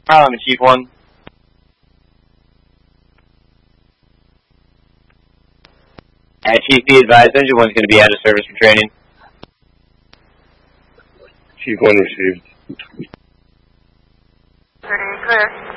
Chief 1. Chief, be advised, Engine 1's going to be out of service for training. Chief 1 received. Pretty clear.